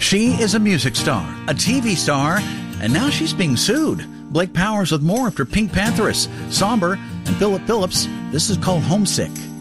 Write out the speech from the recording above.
She is a music star, a TV star, and now she's being sued. Blake Powers with more after Pink Pantheress, Somber, and Philip Phillips. This is called Homesick.